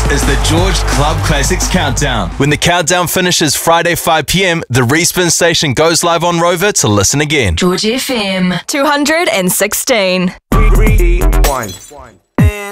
is the George Club Classics Countdown. When the countdown finishes Friday 5 p.m, the Respin station goes live on Rover to listen again. George FM 216. 3, 2, 1.